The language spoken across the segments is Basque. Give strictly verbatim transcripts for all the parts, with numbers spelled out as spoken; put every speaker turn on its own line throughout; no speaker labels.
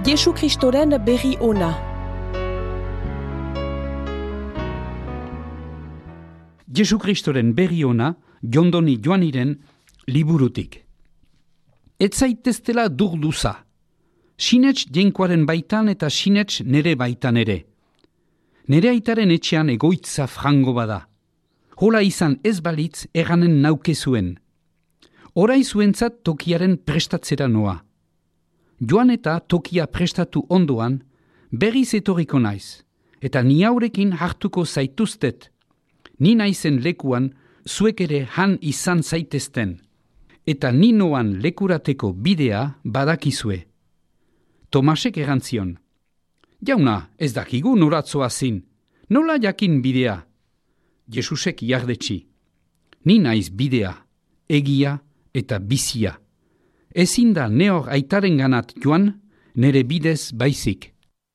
Jesu Kristoren berri ona.
Jesu Kristoren berri ona, Jondoni Joaniren liburutik. Ez zaiteztela durduza. Sinets jenkoaren baitan eta sinets nere baitan ere. Nere aitaren etxean egoitza frango bada. Hola izan ez balitz erranen nauke zuen. Orai zuentzat tokiaren prestatzera noa. Joan eta tokia prestatu ondoan, berriz etorriko naiz, eta ni haurekin hartuko zaituztet. Ni naizen lekuan zuek ere han izan zaitezten, eta ni noan lekurateko bidea badakizue. Tomasek erantzion. Jauna, ez dakigu noratzoa zin, nola jakin bidea? Jesusek jardetsi. Ni naiz bidea, egia eta bizia. Ezin da neor aitaren ganat joan, nere bidez baizik.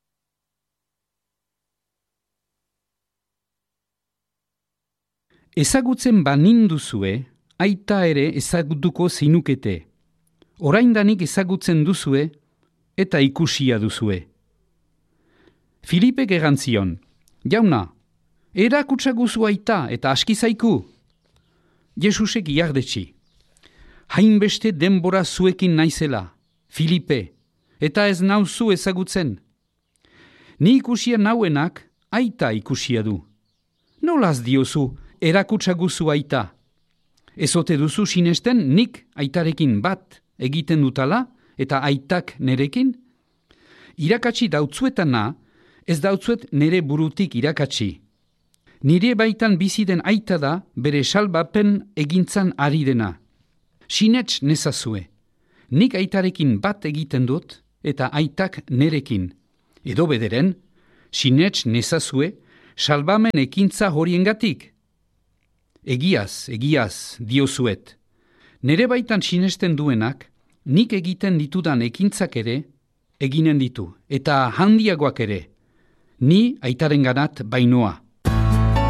Ezagutzen baninduzue, aita ere ezagutuko zinukete. Oraindanik ezagutzen duzue, eta ikusia duzue. Filipek erantzion, jauna, erakutsaguzu aita eta aski zaiku. Jesusek jardetsi. Hainbeste denbora zuekin naizela, Filipe, eta ez nauzu ezagutzen. Ni ikusia nauenak, aita ikusia du. Nolaz diozu, erakutsaguzu aita? Ezote duzu sinesten nik aitarekin bat egiten dutala, eta aitak nerekin? Irakatsi dautzuetana, ez dautzuet nere burutik irakatsi. Nire baitan biziden aita da bere salbapen egintzan ari dena. Sinets nezazue. Nik aitarekin bat egiten dut eta aitak nerekin. Edo bederen, sinets nezazue salbamen ekintza horiengatik. Egiaz, egiaz, diozuet. Nere baitan sinesten duenak, nik egiten ditudan ekintzak ere, eginen ditu, eta handiagoak ere. Ni aitarenganat bainoa.